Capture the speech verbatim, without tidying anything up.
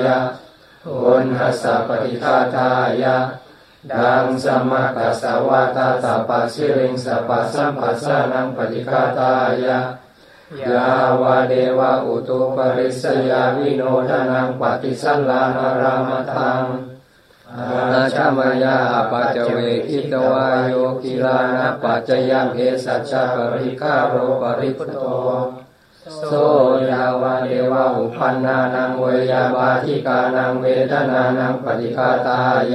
ยะอุณหสปฏิฆาทายะดังสมะกัสสวะตาตาปัสสิริงสปัสสัมปัสสานังปฏิฆาทายะยาวาเดวะอุตุปริสยาวิโนทนังปฏิสัลลานารามตังอาชามายาปัจเจเวคิตวายโยกิลานะปัจจยังเอสัจจปริฆาโรปริพุตโตโสยาวาเดวะอุปันนานังเวยาบาทิกานังเวทนานังปฏิฆาตายะ